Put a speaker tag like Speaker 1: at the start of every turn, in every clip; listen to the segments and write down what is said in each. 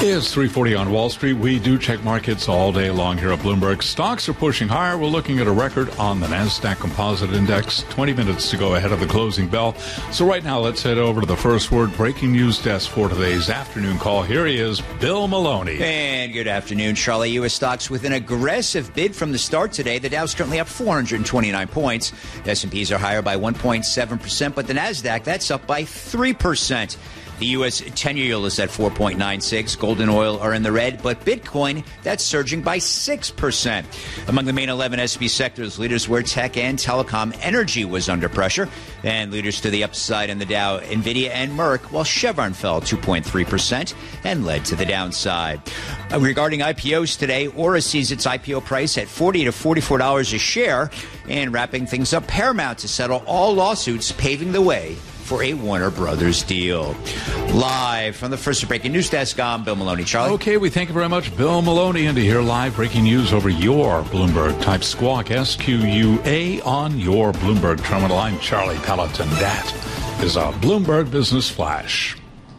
Speaker 1: It's 3:40 on Wall Street. We do check markets all day long here at Bloomberg. Stocks are pushing higher. We're looking at a record on the NASDAQ Composite Index. 20 minutes to go ahead of the closing bell. So right now, let's head over to the First Word breaking news desk for today's afternoon call. Here he is, Bill Maloney.
Speaker 2: And good afternoon, Charlie. U.S. stocks with an aggressive bid from the start today. The Dow's currently up 429 points. The S&Ps are higher by 1.7%, but the NASDAQ, that's up by 3%. The U.S. 10-year yield is at 4.96. Gold and oil are in the red, but Bitcoin, that's surging by 6%. Among the main 11 S&P sectors, leaders were tech and telecom. Energy was under pressure. And leaders to the upside in the Dow, NVIDIA and Merck, while Chevron fell 2.3% and led to the downside. Regarding IPOs today, Aura sees its IPO price at $40 to $44 a share. And wrapping things up, Paramount to settle all lawsuits, paving the way for a Warner Brothers deal. Live from the First Breaking News Desk, I'm Bill Maloney. Charlie?
Speaker 1: Okay, we thank you very much, Bill Maloney. And to hear live breaking news over your Bloomberg, type Squawk, SQUA, on your Bloomberg terminal. I'm Charlie Pelleton. That is a Bloomberg Business Flash.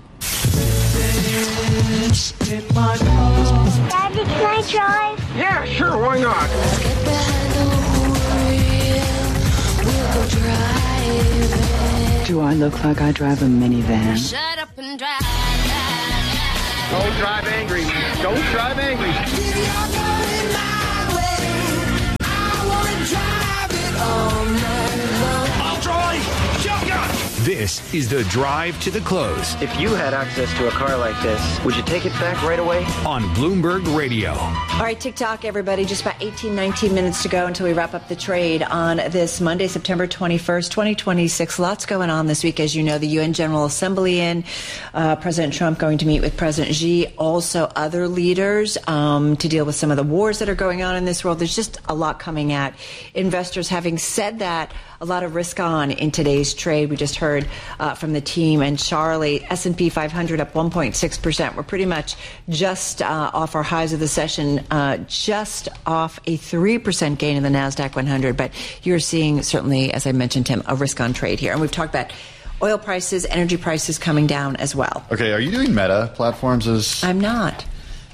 Speaker 3: Daddy, can I drive?
Speaker 4: Yeah, sure, why not?
Speaker 5: Let's get behind the wheel. We'll go driving.
Speaker 6: Do I look like I drive a minivan?
Speaker 5: Shut up and drive.
Speaker 4: Don't drive angry. Don't drive angry.
Speaker 5: If you're going my way, I want to drive it all night long.
Speaker 4: I'll drive. Shotgun.
Speaker 7: This is the drive to the close
Speaker 8: If you had access to a car like this, would you take it back right away?
Speaker 7: on Bloomberg Radio.
Speaker 9: All right, TikTok, everybody. Just about 19 minutes to go until we wrap up the trade on this Monday, September 21st, 2026. Lots going on this week. As you know, the UN General Assembly President Trump going to meet with President Xi, also other leaders to deal with some of the wars that are going on in this world. There's just a lot coming at investors. Having said that, a lot of risk on in today's trade. We just heard from the team and Charlie. S&P 500 up 1.6%. We're pretty much just off our highs of the session, just off a 3% gain in the NASDAQ 100. But you're seeing, certainly, as I mentioned, Tim, a risk on trade here. And we've talked about oil prices, energy prices coming down as well.
Speaker 10: Okay, are you doing Meta platforms?
Speaker 9: I'm not.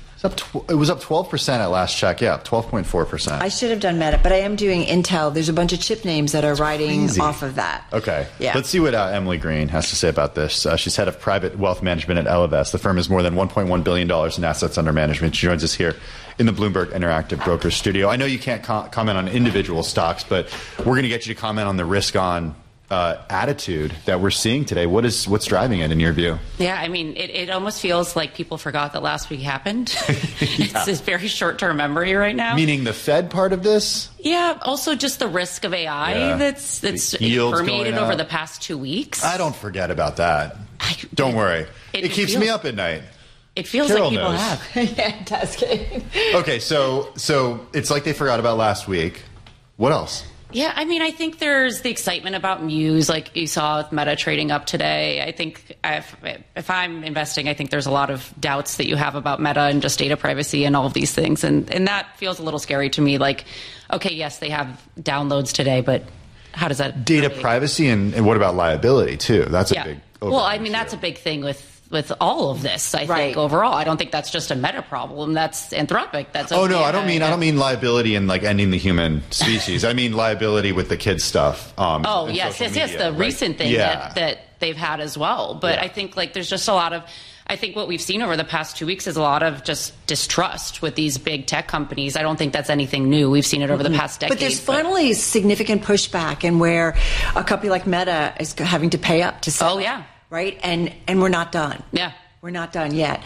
Speaker 10: It was up 12% at last check. Yeah, 12.4%.
Speaker 9: I should have done Meta, but I am doing Intel. There's a bunch of chip names that are riding
Speaker 10: crazy.
Speaker 9: off of that.
Speaker 10: Okay.
Speaker 9: Yeah.
Speaker 10: Let's see what Emily Green has to say about this. She's head of private wealth management at Ellevest. The firm has more than $1.1 billion in assets under management. She joins us here in the Bloomberg Interactive Brokers studio. I know you can't comment on individual stocks, but we're going to get you to comment on the risk on attitude that we're seeing today. What's driving it in your view?
Speaker 11: Yeah, I mean, it almost feels like people forgot that last week happened. It's this very short-term memory right now.
Speaker 10: Meaning the Fed part of this?
Speaker 11: Yeah, also just the risk of AI that's permeated over the past 2 weeks.
Speaker 10: I don't forget about that. Don't worry. It keeps me up at night.
Speaker 11: It feels
Speaker 10: Carol
Speaker 11: like people
Speaker 10: knows.
Speaker 11: have.
Speaker 9: Yeah, it does.
Speaker 10: Okay, so it's like they forgot about last week. What else?
Speaker 11: Yeah, I mean, I think there's the excitement about Muse, like you saw with Meta trading up today. I think if I'm investing, I think there's a lot of doubts that you have about Meta and just data privacy and all of these things. And that feels a little scary to me. Like, okay, yes, they have downloads today, but how does that...
Speaker 10: Data privacy and what about liability, too? That's a big...
Speaker 11: Well, I mean, that's a big thing with all of this, I think, overall. I don't think that's just a Meta problem. That's Anthropic. That's
Speaker 10: I don't mean liability in like ending the human species. I mean liability with the kids stuff.
Speaker 11: Yes, the recent thing that they've had as well. But I think like there's just a lot of... I think what we've seen over the past 2 weeks is a lot of just distrust with these big tech companies. I don't think that's anything new. We've seen it over the past decade.
Speaker 9: But there's finally significant pushback, and where a company like Meta is having to pay up to sell.
Speaker 11: Oh, yeah.
Speaker 9: Right? And we're not done.
Speaker 11: Yeah.
Speaker 9: We're not done yet.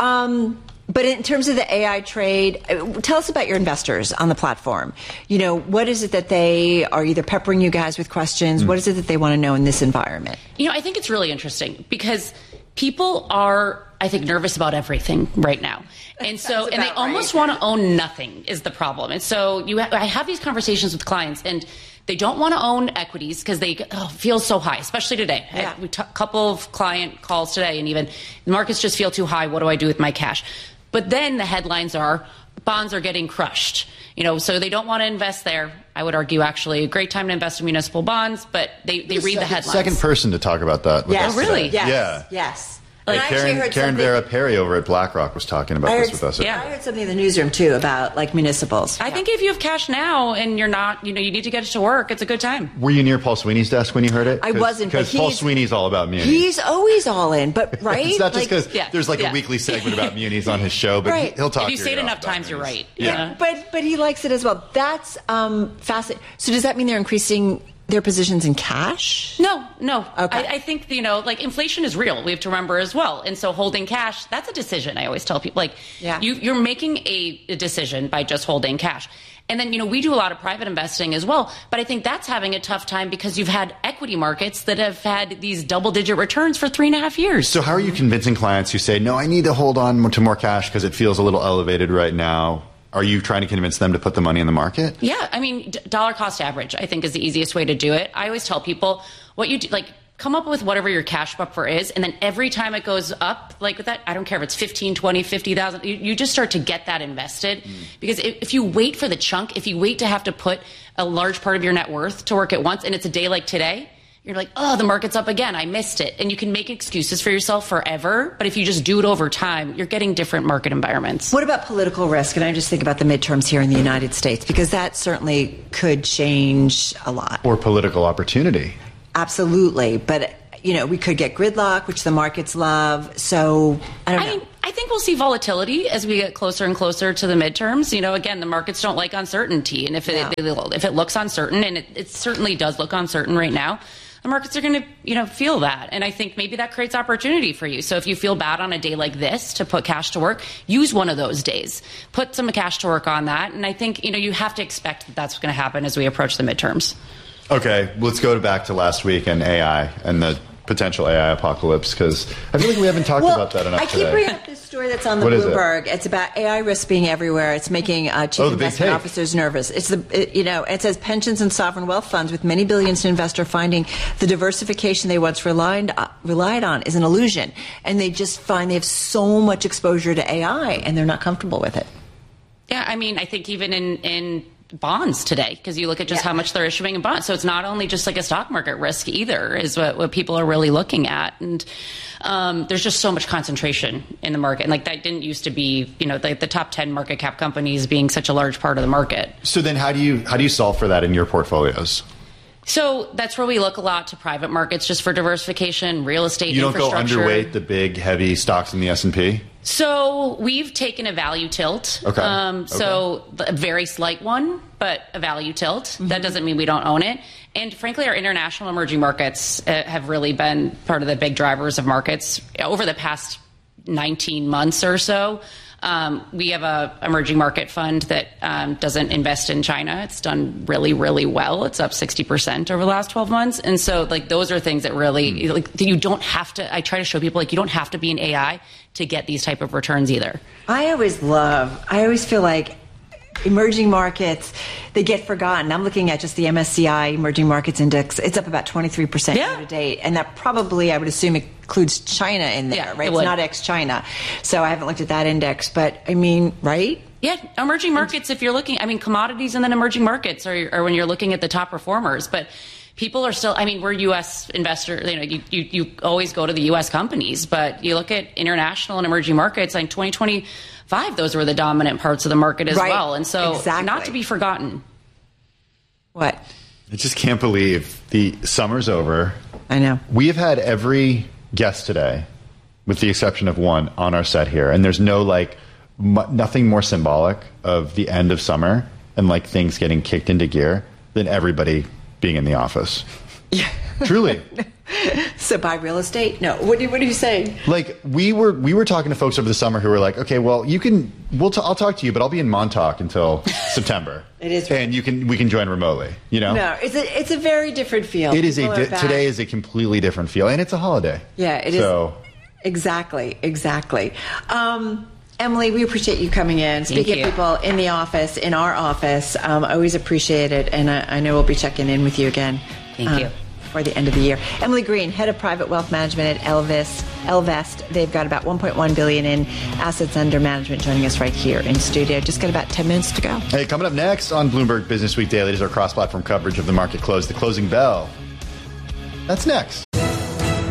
Speaker 9: But in terms of the AI trade, tell us about your investors on the platform. You know, what is it that they are either peppering you guys with questions? What is it that they want to know in this environment?
Speaker 11: You know, I think it's really interesting because people are, I think, nervous about everything right now. And so, and they almost want to own nothing is the problem. And so I have these conversations with clients, and they don't want to own equities because they feel so high, especially today.
Speaker 9: Yeah.
Speaker 11: We took a couple of client calls today, and even the markets just feel too high. What do I do with my cash? But then the headlines are bonds are getting crushed. You know, so they don't want to invest there. I would argue, actually, a great time to invest in municipal bonds, but they read the headlines.
Speaker 10: Second person to talk about that.
Speaker 9: Yes.
Speaker 11: Oh, really?
Speaker 9: Yes.
Speaker 10: Yeah.
Speaker 9: Yes. I actually heard
Speaker 10: Karen
Speaker 9: something-
Speaker 10: Vera Perry over at BlackRock was talking about this with us.
Speaker 9: I heard something in the newsroom too about like municipals.
Speaker 11: I think if you have cash now and you're not, you need to get it to work, it's a good time.
Speaker 10: Were you near Paul Sweeney's desk when you heard it?
Speaker 9: I wasn't, but
Speaker 10: because Paul Sweeney's all about munis.
Speaker 9: He's always all in, but right?
Speaker 10: It's not just because there's
Speaker 11: yeah.
Speaker 10: a weekly segment about munis on his show, but
Speaker 9: Right.
Speaker 10: he'll talk.
Speaker 11: If you
Speaker 10: your
Speaker 11: say it
Speaker 10: ear
Speaker 11: enough
Speaker 10: off about
Speaker 11: times, you're
Speaker 10: munis.
Speaker 11: right.
Speaker 10: Yeah.
Speaker 9: But he likes it as well. That's fascinating. So does that mean they're increasing their positions in cash?
Speaker 11: No.
Speaker 9: Okay.
Speaker 11: I think, inflation is real. We have to remember as well. And so holding cash, that's a decision. I always tell people, you're making a decision by just holding cash. And then, we do a lot of private investing as well. But I think that's having a tough time because you've had equity markets that have had these double-digit returns for 3.5 years.
Speaker 10: So how are you convincing clients who say, no, I need to hold on to more cash because it feels a little elevated right now? Are you trying to convince them to put the money in the market?
Speaker 11: Yeah. I mean, dollar cost average, I think, is the easiest way to do it. I always tell people what you do, come up with whatever your cash buffer is. And then every time it goes up, like with that, I don't care if it's 15, 20, 50,000, you just start to get that invested. Because if you wait for the chunk, if you wait to have to put a large part of your net worth to work at once, and it's a day like today, you're like, oh, the market's up again. I missed it. And you can make excuses for yourself forever. But if you just do it over time, you're getting different market environments.
Speaker 9: What about political risk? And I just think about the midterms here in the United States, because that certainly could change a lot.
Speaker 10: Or political opportunity.
Speaker 9: Absolutely. But, we could get gridlock, which the markets love. So I don't know.
Speaker 11: I think we'll see volatility as we get closer and closer to the midterms. Again, the markets don't like uncertainty. And if it looks uncertain, and it certainly does look uncertain right now, the markets are going to, feel that. And I think maybe that creates opportunity for you. So if you feel bad on a day like this to put cash to work, use one of those days. Put some cash to work on that. And I think, you have to expect that that's going to happen as we approach the midterms.
Speaker 10: Okay, let's go back to last week and AI and the potential AI apocalypse, because I feel like we haven't talked about that enough today.
Speaker 9: I keep bringing up this story that's on the Bloomberg. It's about AI risk being everywhere. It's making chief investment officers nervous. It says pensions and sovereign wealth funds with many billions to invest are finding the diversification they once relied on is an illusion, and they just find they have so much exposure to AI and they're not comfortable with it.
Speaker 11: Yeah, I mean, I think even in bonds today, because you look at just how much they're issuing in bonds. So it's not only just like a stock market risk either, is what people are really looking at. And there's just so much concentration in the market. And that didn't used to be, the top 10 market cap companies being such a large part of the market.
Speaker 10: So then how do you solve for that in your portfolios?
Speaker 11: So that's where we look a lot to private markets just for diversification, real estate, infrastructure.
Speaker 10: You don't go underweight the big, heavy stocks in the S&P?
Speaker 11: So we've taken a value tilt.
Speaker 10: Okay.
Speaker 11: So a very slight one, but a value tilt. Mm-hmm. That doesn't mean we don't own it. And frankly, our international emerging markets have really been part of the big drivers of markets over the past 19 months or so. We have a emerging market fund that doesn't invest in China. It's done really, really well. It's up 60% over the last 12 months. And so those are things that really, you don't have to, I try to show people you don't have to be in AI to get these type of returns either.
Speaker 9: I always feel like emerging markets, they get forgotten. I'm looking at just the MSCI Emerging Markets Index. It's up about 23% year to date. And that probably, I would assume, includes China in there, right? It's not ex-China. So I haven't looked at that index. But, I mean, right?
Speaker 11: Yeah, emerging markets, if you're looking, commodities and then emerging markets are when you're looking at the top performers. But people are still, we're U.S. investors. You always go to the U.S. companies. But you look at international and emerging markets, in 2025, those were the dominant parts of the market as well. And so not to be forgotten.
Speaker 9: What?
Speaker 10: I just can't believe the summer's over.
Speaker 9: I know.
Speaker 10: We have had every guest today, with the exception of one, on our set here. And there's no, nothing more symbolic of the end of summer and, things getting kicked into gear than everybody being in the office.
Speaker 9: Yeah.
Speaker 10: Truly.
Speaker 9: So buy real estate? No. What are you saying?
Speaker 10: We were talking to folks over the summer who were like, okay, well, I'll talk to you, but I'll be in Montauk until September. It is, right. And we can join remotely.
Speaker 9: No, it's a very different feel.
Speaker 10: It is today is a completely different feel, and it's a holiday.
Speaker 9: Yeah, it is. Exactly. Emily, we appreciate you coming in. Speaking of people in the office, in our office, I always appreciate it, and I know we'll be checking in with you again.
Speaker 11: Thank you.
Speaker 9: For the end of the year. Emily Green, head of private wealth management at Ellevest. They've got about $1.1 billion in assets under management, joining us right here in studio. Just got about 10 minutes to go.
Speaker 10: Hey, coming up next on Bloomberg Business Week Daily is our cross-platform coverage of the market close, the closing bell. That's next.